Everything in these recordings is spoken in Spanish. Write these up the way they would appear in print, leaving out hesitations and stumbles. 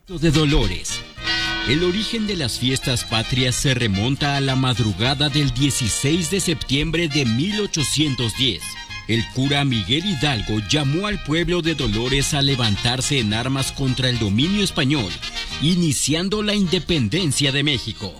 de Dolores. El origen de las fiestas patrias se remonta a la madrugada del 16 de septiembre de 1810. El cura Miguel Hidalgo llamó al pueblo de Dolores a levantarse en armas contra el dominio español, iniciando la independencia de México.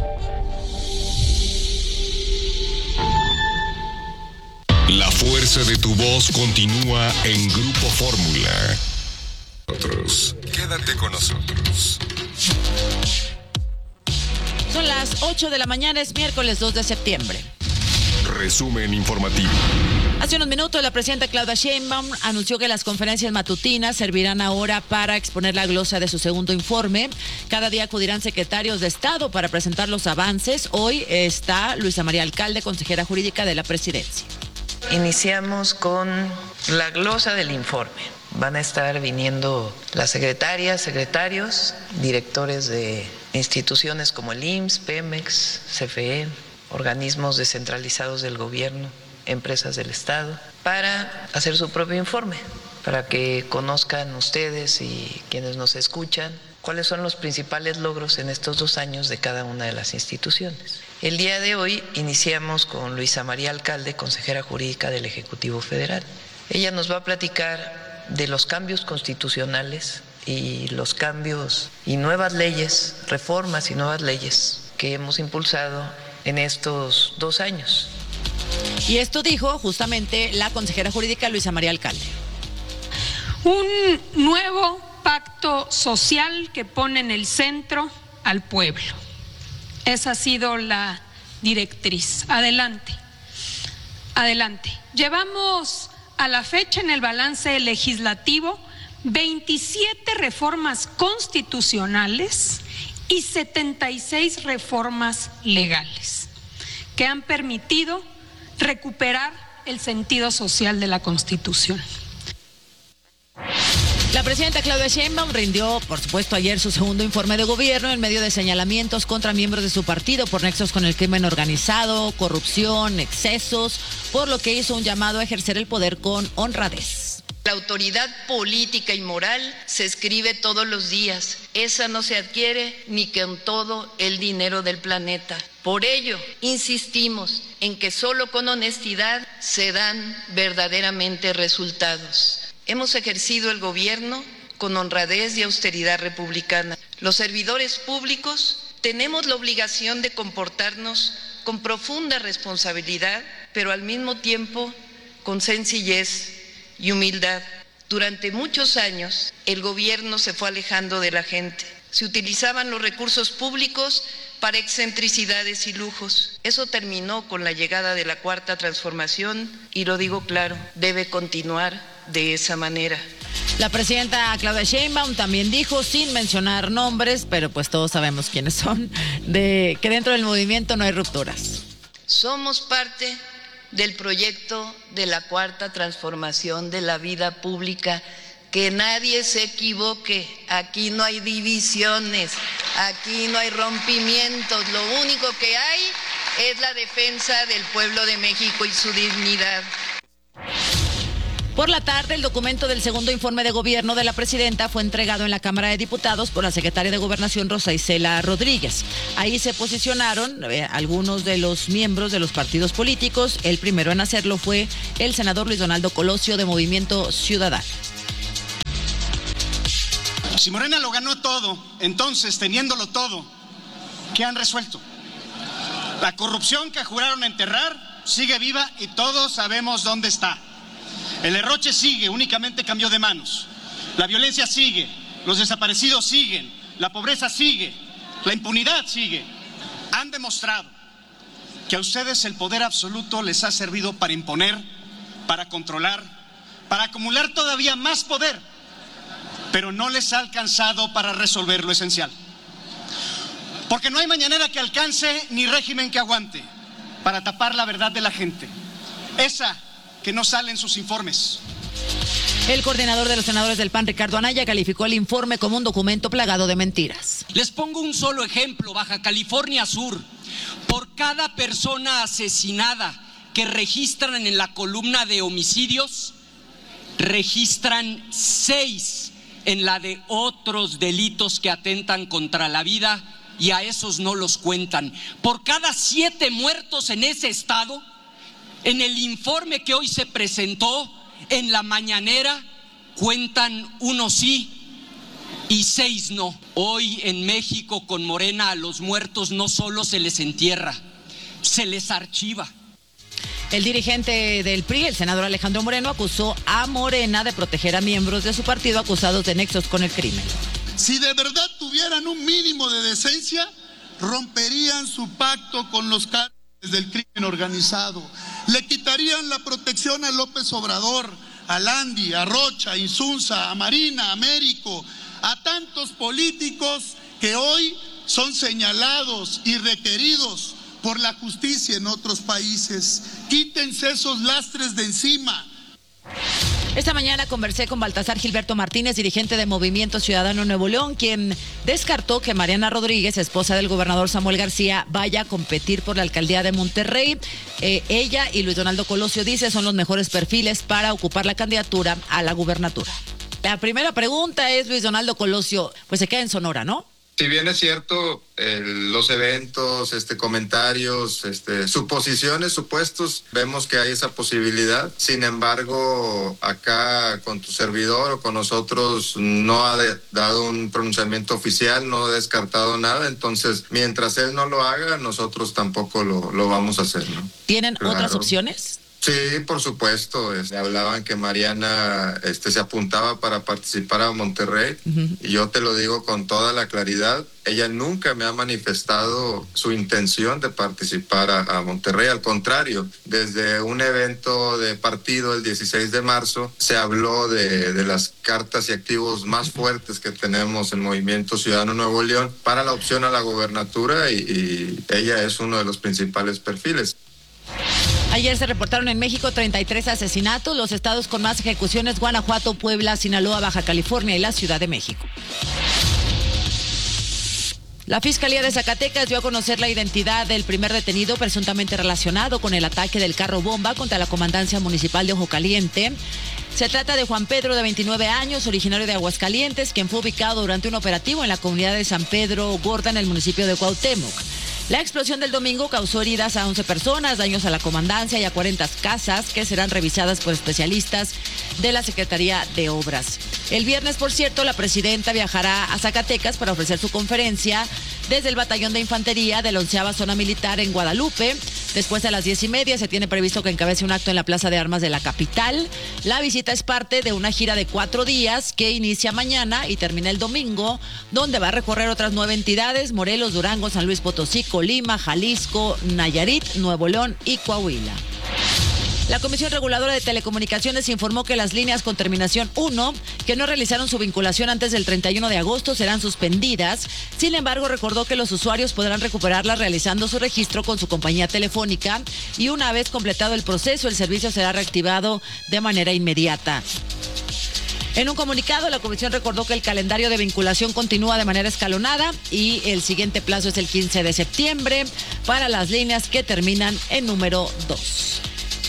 La fuerza de tu voz continúa en Grupo Fórmula. Quédate con nosotros. Son las 8 de la mañana, es miércoles 2 de septiembre. Resumen informativo. Hace unos minutos la presidenta Claudia Sheinbaum anunció que las conferencias matutinas servirán ahora para exponer la glosa de su segundo informe. Cada día acudirán secretarios de Estado para presentar los avances. Hoy está Luisa María Alcalde, consejera jurídica de la presidencia. Iniciamos con la glosa del informe. Van a estar viniendo las secretarias, secretarios, directores de instituciones como el IMSS, Pemex, CFE, organismos descentralizados del gobierno, empresas del Estado, para hacer su propio informe, para que conozcan ustedes y quienes nos escuchan cuáles son los principales logros en estos 2 años de cada una de las instituciones. El día de hoy iniciamos con Luisa María Alcalde, consejera jurídica del Ejecutivo Federal. Ella nos va a platicar de los cambios constitucionales y los cambios y nuevas leyes, reformas y nuevas leyes que hemos impulsado en estos 2 años. Y esto dijo justamente la consejera jurídica Luisa María Alcalde. Un nuevo pacto social que pone en el centro al pueblo. Esa ha sido la directriz. Adelante. Llevamos a la fecha en el balance legislativo 27 reformas constitucionales y 76 reformas legales que han permitido recuperar el sentido social de la Constitución. La presidenta Claudia Sheinbaum rindió, por supuesto, ayer su segundo informe de gobierno en medio de señalamientos contra miembros de su partido por nexos con el crimen organizado, corrupción, excesos, por lo que hizo un llamado a ejercer el poder con honradez. La autoridad política y moral se escribe todos los días. Esa no se adquiere ni con todo el dinero del planeta. Por ello, insistimos en que solo con honestidad se dan verdaderamente resultados. Hemos ejercido el gobierno con honradez y austeridad republicana. Los servidores públicos tenemos la obligación de comportarnos con profunda responsabilidad, pero al mismo tiempo con sencillez y humildad. Durante muchos años, el gobierno se fue alejando de la gente. Se utilizaban los recursos públicos para excentricidades y lujos. Eso terminó con la llegada de la Cuarta Transformación y lo digo claro, debe continuar de esa manera. La presidenta Claudia Sheinbaum también dijo, sin mencionar nombres, pero pues todos sabemos quiénes son, de que dentro del movimiento no hay rupturas. Somos parte del proyecto de la Cuarta Transformación de la vida pública. Que nadie se equivoque, aquí no hay divisiones, aquí no hay rompimientos, lo único que hay es la defensa del pueblo de México y su dignidad. Por la tarde, el documento del segundo informe de gobierno de la presidenta fue entregado en la Cámara de Diputados por la secretaria de Gobernación, Rosa Isela Rodríguez. Ahí se posicionaron algunos de los miembros de los partidos políticos. El primero en hacerlo fue el senador Luis Donaldo Colosio de Movimiento Ciudadano. Si Morena lo ganó todo, entonces, teniéndolo todo, ¿qué han resuelto? La corrupción que juraron enterrar sigue viva y todos sabemos dónde está. El derroche sigue, únicamente cambió de manos. La violencia sigue, los desaparecidos siguen, la pobreza sigue, la impunidad sigue. Han demostrado que a ustedes el poder absoluto les ha servido para imponer, para controlar, para acumular todavía más poder, pero no les ha alcanzado para resolver lo esencial. Porque no hay mañanera que alcance ni régimen que aguante para tapar la verdad de la gente. Esa que no sale en sus informes. El coordinador de los senadores del PAN, Ricardo Anaya, calificó el informe como un documento plagado de mentiras. Les pongo un solo ejemplo, Baja California Sur. Por cada persona asesinada que registran en la columna de homicidios, registran 6 en la de otros delitos que atentan contra la vida, y a esos no los cuentan. Por cada 7 muertos en ese estado, en el informe que hoy se presentó en la mañanera, cuentan 1 sí y 6 no. Hoy en México con Morena a los muertos no solo se les entierra, se les archiva. El dirigente del PRI, el senador Alejandro Moreno, acusó a Morena de proteger a miembros de su partido acusados de nexos con el crimen. Si de verdad tuvieran un mínimo de decencia, romperían su pacto con los cárteles del crimen organizado. Le quitarían la protección a López Obrador, a Landi, a Rocha, a Insunza, a Marina, a Américo, a tantos políticos que hoy son señalados y requeridos por la justicia en otros países. Quítense esos lastres de encima. Esta mañana conversé con Baltasar Gilberto Martínez, dirigente de Movimiento Ciudadano Nuevo León, quien descartó que Mariana Rodríguez, esposa del gobernador Samuel García, vaya a competir por la alcaldía de Monterrey. Ella y Luis Donaldo Colosio, dice, son los mejores perfiles para ocupar la candidatura a la gubernatura. La primera pregunta es, Luis Donaldo Colosio, pues se queda en Sonora, ¿no? Si bien es cierto, los eventos, comentarios, suposiciones, supuestos, vemos que hay esa posibilidad. Sin embargo, acá con tu servidor o con nosotros no ha dado un pronunciamiento oficial, no ha descartado nada. Entonces, mientras él no lo haga, nosotros tampoco lo vamos a hacer, ¿no? ¿Tienen otras opciones? Sí, por supuesto. Hablaban que Mariana se apuntaba para participar a Monterrey. Y yo te lo digo con toda la claridad. Ella nunca me ha manifestado su intención de participar a Monterrey. Al contrario, desde un evento de partido el 16 de marzo se habló de las cartas y activos más fuertes que tenemos en Movimiento Ciudadano Nuevo León para la opción a la gobernatura y ella es uno de los principales perfiles. Ayer se reportaron en México 33 asesinatos. Los estados con más ejecuciones: Guanajuato, Puebla, Sinaloa, Baja California y la Ciudad de México. La Fiscalía de Zacatecas dio a conocer la identidad del primer detenido presuntamente relacionado con el ataque del carro bomba contra la Comandancia Municipal de Ojo Caliente. Se trata de Juan Pedro, de 29 años, originario de Aguascalientes, quien fue ubicado durante un operativo en la comunidad de San Pedro Gorda, en el municipio de Cuauhtémoc. La explosión del domingo causó heridas a 11 personas, daños a la comandancia y a 40 casas que serán revisadas por especialistas de la Secretaría de Obras. El viernes, por cierto, la presidenta viajará a Zacatecas para ofrecer su conferencia desde el Batallón de Infantería de la 11ª Zona Militar en Guadalupe. Después, a las 10:30, se tiene previsto que encabece un acto en la Plaza de Armas de la capital. La visita es parte de una gira de 4 días que inicia mañana y termina el domingo, donde va a recorrer otras 9 entidades: Morelos, Durango, San Luis Potosí, Colima, Jalisco, Nayarit, Nuevo León y Coahuila. La Comisión Reguladora de Telecomunicaciones informó que las líneas con terminación 1, que no realizaron su vinculación antes del 31 de agosto, serán suspendidas. Sin embargo, recordó que los usuarios podrán recuperarlas realizando su registro con su compañía telefónica y una vez completado el proceso, el servicio será reactivado de manera inmediata. En un comunicado, la Comisión recordó que el calendario de vinculación continúa de manera escalonada y el siguiente plazo es el 15 de septiembre para las líneas que terminan en número 2.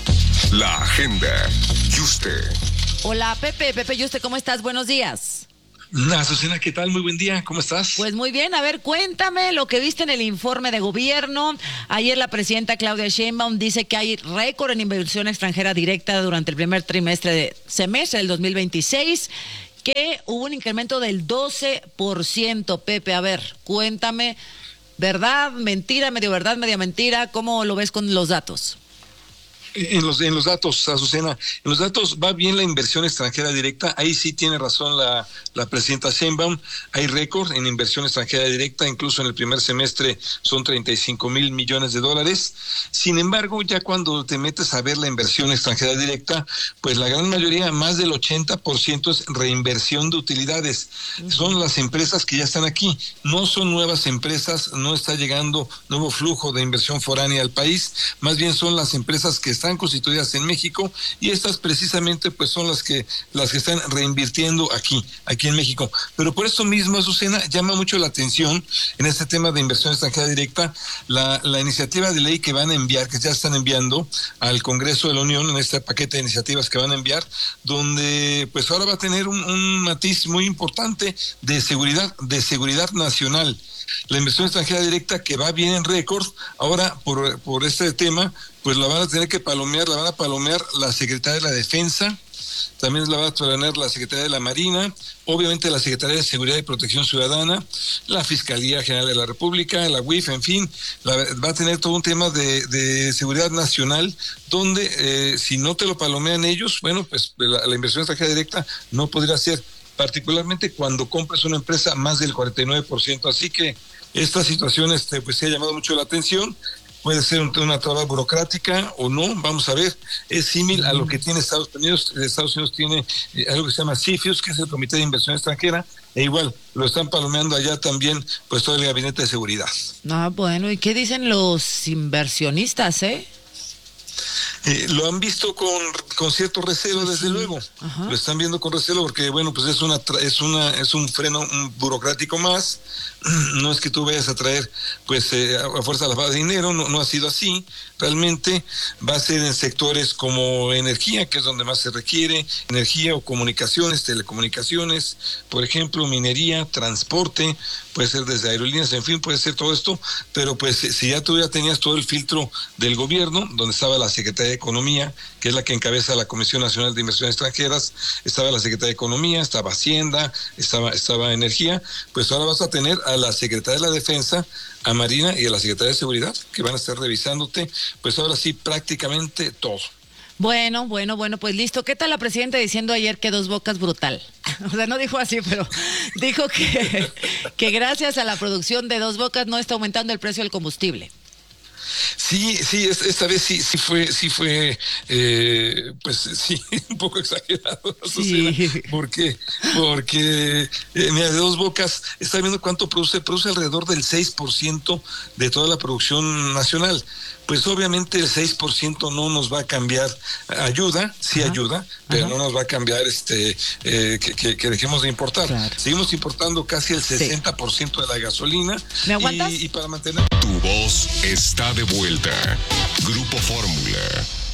La agenda. Yuste. Hola, Pepe Yuste, ¿cómo estás? Buenos días. Azucena, ¿qué tal? Muy buen día, ¿cómo estás? Pues muy bien, a ver, cuéntame lo que viste en el informe de gobierno. Ayer la presidenta Claudia Sheinbaum dice que hay récord en inversión extranjera directa durante el primer semestre del 2026, que hubo un incremento del 12%, Pepe. A ver, cuéntame, ¿verdad, mentira, media mentira? ¿Cómo lo ves con los datos? En los datos, Azucena, en los datos va bien la inversión extranjera directa. Ahí sí tiene razón la presidenta Sheinbaum. Hay récord en inversión extranjera directa, incluso en el primer semestre son 35,000 millones de dólares. Sin embargo, ya cuando te metes a ver la inversión extranjera directa, pues la gran mayoría, más del 80%, es reinversión de utilidades. Son las empresas que ya están aquí, no son nuevas empresas, no está llegando nuevo flujo de inversión foránea al país, más bien son las empresas que están están constituidas en México, y estas precisamente pues son las que están reinvirtiendo aquí en México. Pero por eso mismo, Azucena, llama mucho la atención en este tema de inversión extranjera directa la iniciativa de ley que van a enviar, que ya están enviando al Congreso de la Unión, en este paquete de iniciativas que van a enviar, donde pues ahora va a tener un matiz muy importante de seguridad nacional. La inversión extranjera directa, que va bien en récord, ahora por este tema, pues la van a tener que palomear la Secretaría de la Defensa, también la va a palomear la Secretaría de la Marina, obviamente la Secretaría de Seguridad y Protección Ciudadana, la Fiscalía General de la República, la UIF, en fin, va a tener todo un tema de seguridad nacional, donde si no te lo palomean ellos, bueno, pues la inversión extranjera directa no podría ser, particularmente cuando compras una empresa más del 49%. Así que esta situación pues se ha llamado mucho la atención. Puede ser una traba burocrática o no, vamos a ver. Es similar a lo que tiene Estados Unidos. Estados Unidos tiene algo que se llama CFIUS, que es el Comité de Inversión Extranjera, e igual lo están palomeando allá también, pues todo el gabinete de seguridad. Ah, bueno, ¿y qué dicen los inversionistas, Lo han visto con cierto recelo, desde luego. Ajá. Lo están viendo con recelo porque, bueno, pues es un freno burocrático más. No es que tú vayas a traer, pues, a fuerza lavado de dinero, no ha sido así. Realmente va a ser en sectores como energía, que es donde más se requiere, energía o comunicaciones, telecomunicaciones, por ejemplo, minería, transporte, puede ser desde aerolíneas, en fin, puede ser todo esto, pero pues si tú ya tenías todo el filtro del gobierno, donde estaba la Secretaría de Economía, que es la que encabeza la Comisión Nacional de Inversiones Extranjeras, estaba la Secretaría de Economía, estaba Hacienda, estaba Energía, pues ahora vas a tener a la Secretaría de la Defensa, a Marina y a la Secretaría de Seguridad, que van a estar revisándote, pues ahora sí, prácticamente todo. Bueno, pues listo. ¿Qué tal la presidenta diciendo ayer que Dos Bocas brutal? O sea, no dijo así, pero dijo que gracias a la producción de Dos Bocas no está aumentando el precio del combustible. Sí, esta vez sí fue, pues sí, un poco exagerado, sí. Porque mira, de Dos Bocas está viendo cuánto produce alrededor del 6% de toda la producción nacional. Pues obviamente el 6% no nos va a cambiar, ayuda, pero no nos va a cambiar que dejemos de importar. Claro. Seguimos importando casi el 60% de la gasolina. ¿Me aguantas? Y para mantener... Tu voz está de vuelta. Grupo Fórmula.